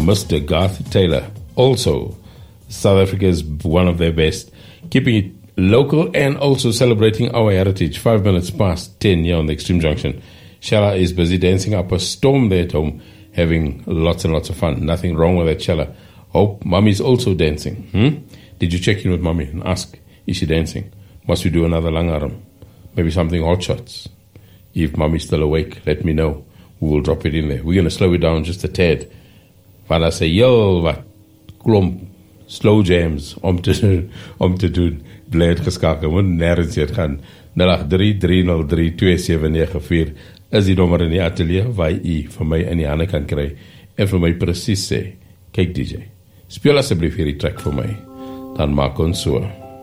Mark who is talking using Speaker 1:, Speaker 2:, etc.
Speaker 1: Mr. Garth Taylor. Also, South Africa is one of their best, keeping it local and also celebrating our heritage. 5 minutes past 10 here on the Extreme Junction. Shella is busy dancing up a storm there at home, having lots and lots of fun. Nothing wrong with that, Shella. Hope Mummy's also dancing. Did you check in with Mummy and ask, is she dancing? Must we do another langarm? Maybe something hot shots? If Mummy's still awake, let me know. We will drop it in there. We're going to slow it down just a tad. Van I say, yo, wat klomp slow jams om te doen. Bly het geskakel, moet nergens hier gaan. 0833032794 is die nommer in die atelier waar jy vir my in die hande kan kry en vir my presies sê, kyk DJ, speel asseblief hierdie track vir my, dan maak ons so.